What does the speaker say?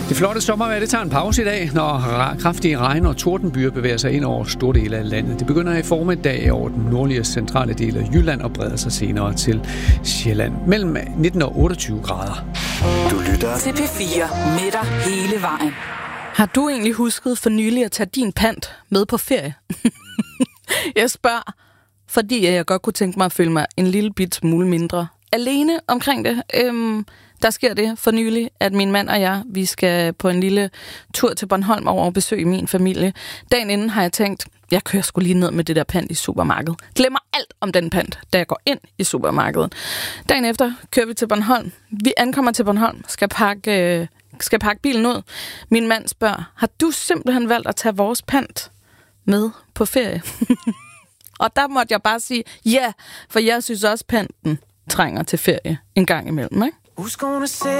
Det flotte sommervejr, det tager en pause i dag, når kraftige regn- og tordenbyer bevæger sig ind over store dele af landet. Det begynder i formiddag over den nordlige og centrale del af Jylland og breder sig senere til Sjælland. Mellem 19 og 28 grader. Du lytter til P4 med dig hele vejen. Har du egentlig husket for nylig at tage din pant med på ferie? Jeg spørger, fordi jeg godt kunne tænke mig at føle mig en lille bit smule mindre alene omkring det. Der sker det for nylig, at min mand og jeg, vi skal på en lille tur til Bornholm over og besøge min familie. Dagen inden har jeg tænkt, jeg kører sgu lige ned med det der pant i supermarkedet. Glemmer alt om den pant, da jeg går ind i supermarkedet. Dagen efter kører vi til Bornholm. Vi ankommer til Bornholm, skal pakke bilen ud. Min mand spørger, har du simpelthen valgt at tage vores pant med på ferie? Og der måtte jeg bare sige, ja, for jeg synes også, panten trænger til ferie en gang imellem, ikke? Who's gonna say